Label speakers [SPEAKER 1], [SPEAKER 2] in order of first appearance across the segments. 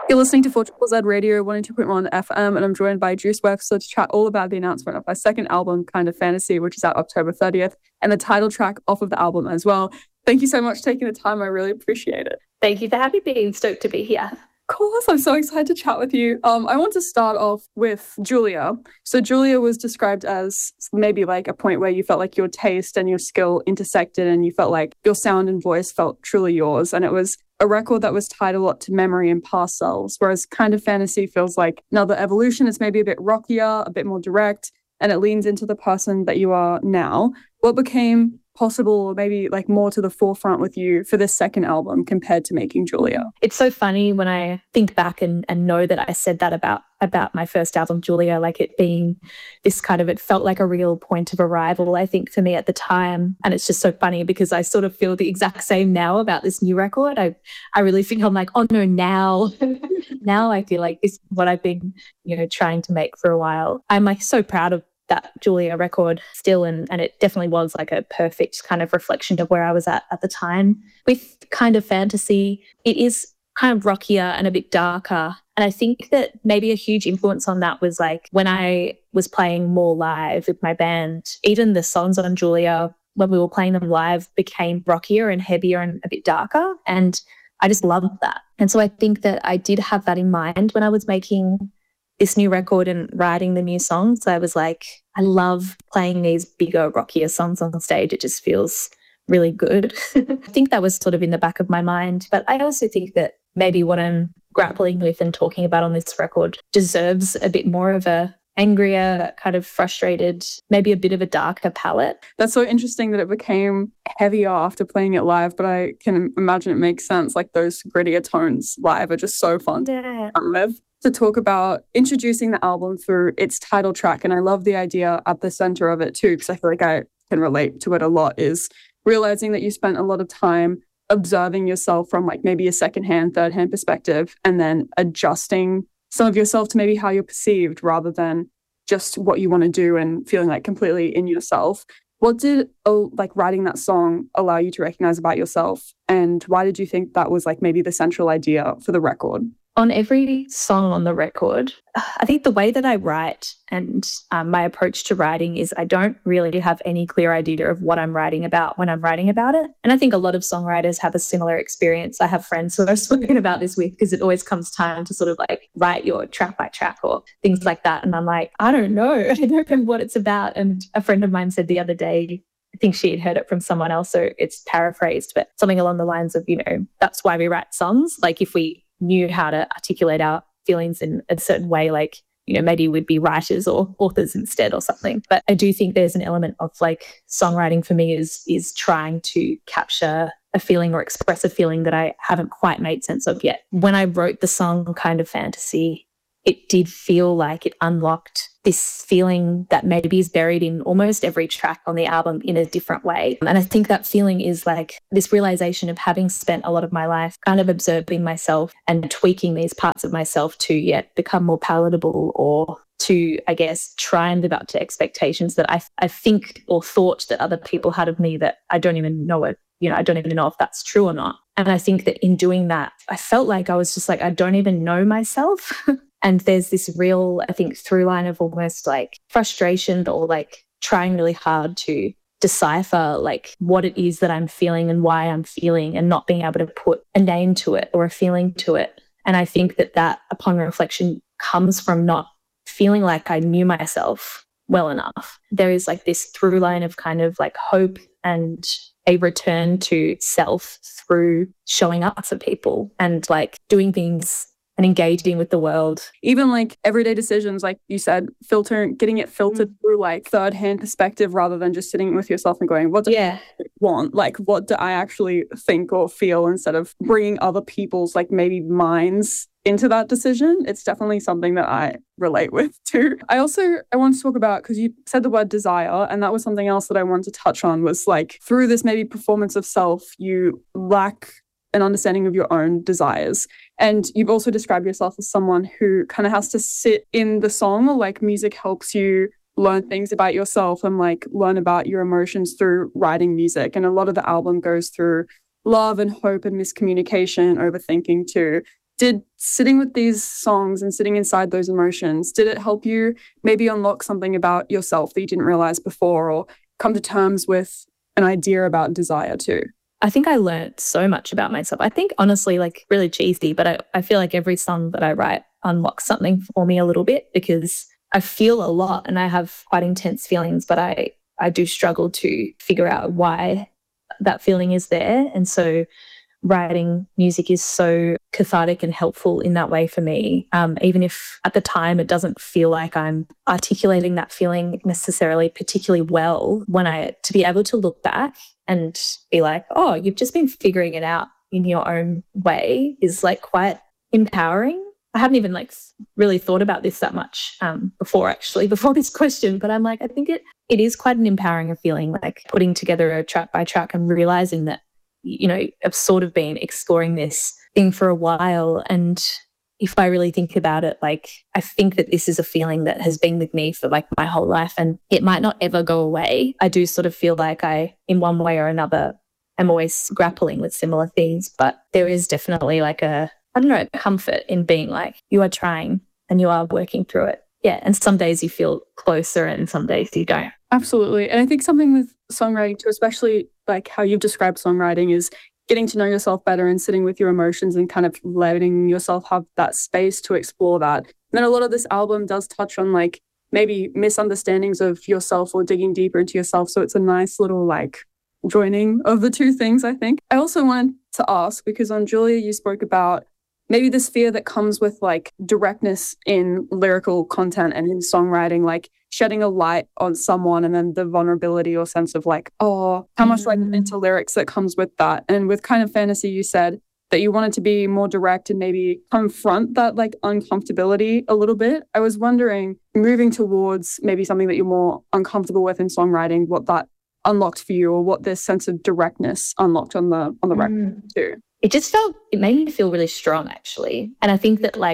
[SPEAKER 1] You're listening to 4ZZZ Radio 102.1 FM, and I'm joined by Juice Wexler to chat all about the announcement of my second album, Kind of Fantasy, which is out October 30th, and the title track off of the album as well. Thank you so much for taking the time. I really appreciate it.
[SPEAKER 2] Thank you for having me. I'm stoked to be here.
[SPEAKER 1] Of course, I'm so excited to chat with you. I want to start off with Julia. So Julia was described as maybe like a point where you felt like your taste and your skill intersected and you felt like your sound and voice felt truly yours. And it was a record that was tied a lot to memory and past selves, whereas Kind of Fantasy feels like another evolution. It's maybe a bit rockier, a bit more direct, and it leans into the person that you are now. What became possible, or maybe like more to the forefront with you for this second album compared to making Julia?
[SPEAKER 2] It's so funny when I think back and know that I said that about my first album, Julia, like it being this kind of, it felt like a real point of arrival, I think, for me at the time. And it's just so funny because I sort of feel the exact same now about this new record. I really think I'm like, oh no, now I feel like this is what I've been, trying to make for a while. I'm like so proud of that Julia record still, and it definitely was like a perfect kind of reflection of where I was at the time. With Kind of Fantasy, it is kind of rockier and a bit darker, and I think that maybe a huge influence on that was like when I was playing more live with my band, even the songs on Julia when we were playing them live became rockier and heavier and a bit darker, and I just loved that. And so I think that I did have that in mind when I was making this new record and writing the new songs. I was like, I love playing these bigger, rockier songs on stage. It just feels really good. I think that was sort of in the back of my mind. But I also think that maybe what I'm grappling with and talking about on this record deserves a bit more of a angrier, kind of frustrated, maybe a bit of a darker palette.
[SPEAKER 1] That's so interesting that it became heavier after playing it live, but I can imagine it makes sense. Like those grittier tones live are just so fun to live. To talk about introducing the album through its title track. And I love the idea at the center of it too, because I feel like I can relate to it a lot, is realizing that you spent a lot of time observing yourself from like maybe a secondhand, thirdhand perspective, and then adjusting some of yourself to maybe how you're perceived rather than just what you want to do and feeling like completely in yourself. What did like writing that song allow you to recognize about yourself? And why did you think that was like maybe the central idea for the record?
[SPEAKER 2] On every song on the record, I think the way that I write and my approach to writing is I don't really have any clear idea of what I'm writing about when I'm writing about it. And I think a lot of songwriters have a similar experience. I have friends who I've spoken about this with because it always comes time to sort of like write your track by track or things like that. And I'm like, I don't know. I don't know what it's about. And a friend of mine said the other day, I think she had heard it from someone else, so it's paraphrased, but something along the lines of, that's why we write songs. Like if we knew how to articulate our feelings in a certain way, like, maybe we'd be writers or authors instead or something. But I do think there's an element of like songwriting for me is trying to capture a feeling or express a feeling that I haven't quite made sense of yet. When I wrote the song Kind of Fantasy, it did feel like it unlocked this feeling that maybe is buried in almost every track on the album in a different way. And I think that feeling is like this realization of having spent a lot of my life kind of observing myself and tweaking these parts of myself to yet become more palatable or to, I guess, try and live up to expectations that I think or thought that other people had of me that I don't even know it. I don't even know if that's true or not. And I think that in doing that, I felt like I was just like, I don't even know myself. And there's this real, I think, through line of almost like frustration or like trying really hard to decipher like what it is that I'm feeling and why I'm feeling and not being able to put a name to it or a feeling to it. And I think that upon reflection comes from not feeling like I knew myself well enough. There is like this through line of kind of like hope and a return to self through showing up for people and like doing things and engaging with the world.
[SPEAKER 1] Even like everyday decisions, like you said, getting it filtered through like third-hand perspective rather than just sitting with yourself and going, what do I want? Like, what do I actually think or feel, instead of bringing other people's like maybe minds into that decision. It's definitely something that I relate with too. I want to talk about, because you said the word desire, and that was something else that I wanted to touch on, was like through this maybe performance of self, you lack an understanding of your own desires. And you've also described yourself as someone who kind of has to sit in the song, or like music helps you learn things about yourself and like learn about your emotions through writing music. And a lot of the album goes through love and hope and miscommunication, overthinking too. Did sitting with these songs and sitting inside those emotions, did it help you maybe unlock something about yourself that you didn't realize before, or come to terms with an idea about desire too?
[SPEAKER 2] I think I learned so much about myself. I think honestly, like really cheesy, but I feel like every song that I write unlocks something for me a little bit, because I feel a lot and I have quite intense feelings, but I do struggle to figure out why that feeling is there. And so writing music is so cathartic and helpful in that way for me. Even if at the time it doesn't feel like I'm articulating that feeling necessarily particularly well, to be able to look back and be like, oh, you've just been figuring it out in your own way is like quite empowering. I haven't even like really thought about this that much before this question, but I'm like, I think it is quite an empowering feeling, like putting together a track by track and realizing that, you know, I've sort of been exploring this thing for a while. And if I really think about it, like, I think that this is a feeling that has been with me for like my whole life, and it might not ever go away. I do sort of feel like I, in one way or another, am always grappling with similar things, but there is definitely like comfort in being like, you are trying and you are working through it. Yeah. And some days you feel closer and some days you don't.
[SPEAKER 1] Absolutely. And I think something with songwriting too, especially like how you've described songwriting, is getting to know yourself better and sitting with your emotions and kind of letting yourself have that space to explore that. And then a lot of this album does touch on like maybe misunderstandings of yourself or digging deeper into yourself. So it's a nice little like joining of the two things, I think. I also wanted to ask, because on Julia, you spoke about maybe this fear that comes with like directness in lyrical content and in songwriting, like shedding a light on someone, and then the vulnerability or sense of like, oh, how much like into lyrics that comes with that. And with Kind of Fantasy, you said that you wanted to be more direct and maybe confront that like uncomfortability a little bit. I was wondering, moving towards maybe something that you're more uncomfortable with in songwriting, what that unlocked for you, or what this sense of directness unlocked on the record too.
[SPEAKER 2] It made me feel really strong, actually. And I think that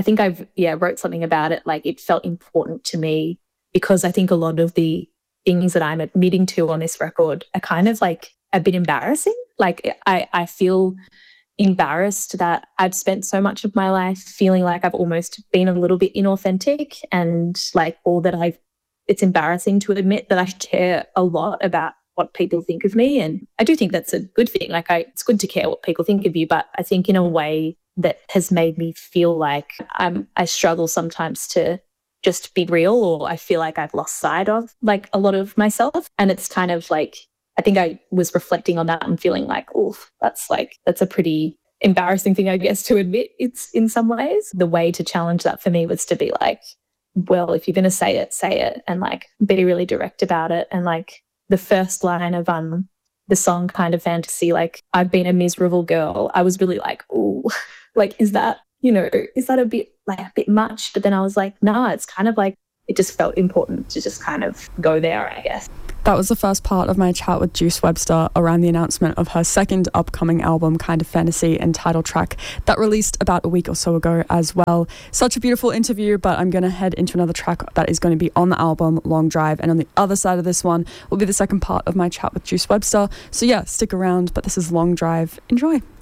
[SPEAKER 2] I wrote something about it. Like, it felt important to me because I think a lot of the things that I'm admitting to on this record are kind of like a bit embarrassing. Like, I feel embarrassed that I've spent so much of my life feeling like I've almost been a little bit inauthentic, and like it's embarrassing to admit that I care a lot about what people think of me. And I do think that's a good thing. Like, it's good to care what people think of you, but I think in a way that has made me feel like I struggle sometimes to just be real, or I feel like I've lost sight of like a lot of myself. And it's kind of like, I think I was reflecting on that and feeling like, oh, that's a pretty embarrassing thing, I guess, to admit. It's in some ways. The way to challenge that for me was to be like, well, if you're going to say it, and like be really direct about it. And like, the first line of the song Kind of Fantasy, like, I've been a miserable girl, I was really like, oh, like, is that a bit much? But then I was like, nah, it's kind of like, it just felt important to just kind of go there, I guess.
[SPEAKER 1] That was the first part of my chat with Juice Webster around the announcement of her second upcoming album, Kind of Fantasy, and title track that released about a week or so ago as well. Such a beautiful interview, but I'm going to head into another track that is going to be on the album, Long Drive, and on the other side of this one will be the second part of my chat with Juice Webster. So yeah, stick around, but this is Long Drive. Enjoy.